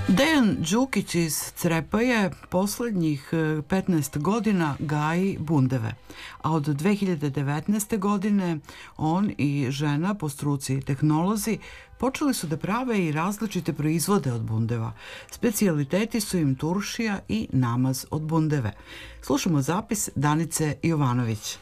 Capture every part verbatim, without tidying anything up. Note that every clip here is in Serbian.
Dejan Đukić iz Crepaje poslednjih petnaest godina gaji bundeve, a od dve hiljade devetnaeste. godine on i žena po struci tehnolozi počeli su da prave i različite proizvode od bundeva. Specijaliteti su im turšija i namaz od bundeve. Slušamo zapis Danice Jovanović.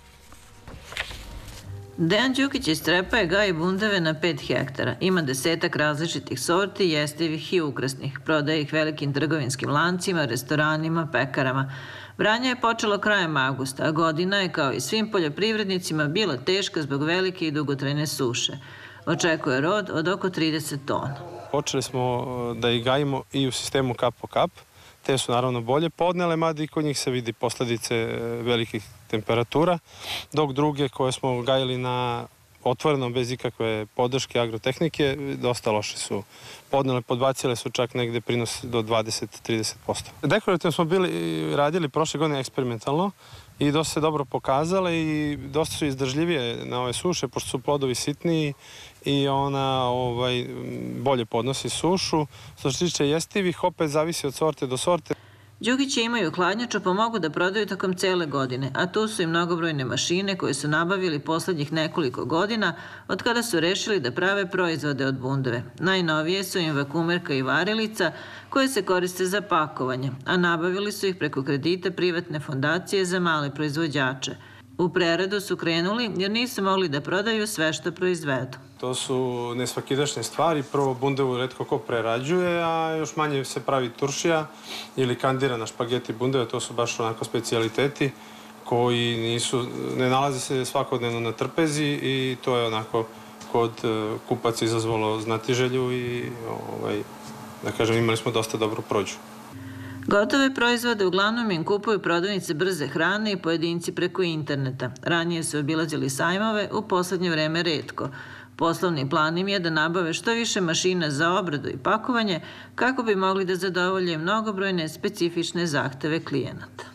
Dejan Đukić iz Crepaje gaji bundeve na pet hektara. Ima desetak različitih sorti, jestivih i ukrasnih. Prodaje ih velikim trgovinskim lancima, restoranima, pekarama. Branje je počelo krajem avgusta, a godina je, kao i svim poljoprivrednicima, bila teška zbog velike i dugotrajne suše. Očekuje rod od oko trideset tona. Počeli smo da ih gajimo i u sistemu kap po kap. Te su naravno bolje podnele, mada i kod njih se vidi posledice velikih temperatura, dok druge koje smo gajili na otvorenom bez ikakve podrške agrotehnike, dosta loše su podnele, podbacile su čak negde prinos do dvadeset do trideset posto. Dekorativno smo bili, radili prošle godine eksperimentalno i dosta se dobro pokazale i dosta su izdržljivije na ove suše, pošto su plodovi sitniji i ona ovaj, bolje podnosi sušu. Što se tiče jestivih, opet zavisi od sorte do sorte. Đukići imaju hladnjaču pa mogu da prodaju tokom cele godine, a tu su i mnogobrojne mašine koje su nabavili poslednjih nekoliko godina od kada su rešili da prave proizvode od bundeve. Najnovije su im vakumerka i varilica koje se koriste za pakovanje, a nabavili su ih preko kredita privatne fondacije za male proizvođače. U preradu su krenuli jer nisu mogli da prodaju sve što proizvedu. To su nesvakidašnje stvari. Prvo, bundevu retko ko prerađuje, a još manje se pravi turšija ili kandirana špageti bundeve. To su baš onako specijaliteti koji nisu, ne nalaze se svakodnevno na trpezi i to je onako kod kupaca izazvalo znatiželju i ovaj, da kažem, imali smo dosta dobru prođu. Gotove proizvode uglavnom im kupuju prodavnice brze hrane i pojedinci preko interneta. Ranije su obilazili sajmove, u poslednje vreme retko. Poslovni plan im je da nabave što više mašina za obradu i pakovanje kako bi mogli da zadovolje mnogobrojne specifične zahteve klijenata.